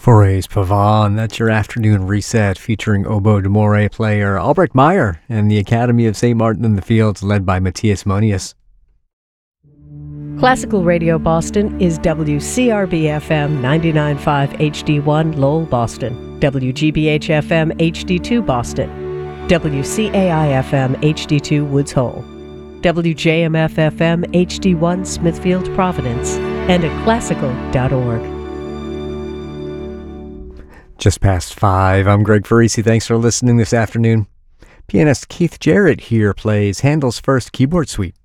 Forays Pavon, that's your afternoon reset featuring oboe de Moray player Albrecht Meyer and the Academy of St. Martin in the Fields led by Matthias Monius. Classical Radio Boston is WCRB-FM 99.5 HD1 Lowell, Boston, WGBH-FM HD2 Boston, WCAI-FM HD2 Woods Hole, WJMF-FM HD1 Smithfield, Providence, and at classical.org. Just past 5. I'm Greg Farisi. Thanks for listening this afternoon. Pianist Keith Jarrett here plays Handel's first keyboard suite.